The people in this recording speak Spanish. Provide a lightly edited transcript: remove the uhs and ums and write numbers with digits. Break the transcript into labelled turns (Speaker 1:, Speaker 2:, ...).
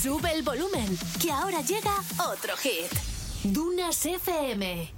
Speaker 1: Sube el volumen, que ahora llega otro hit. Dunas FM.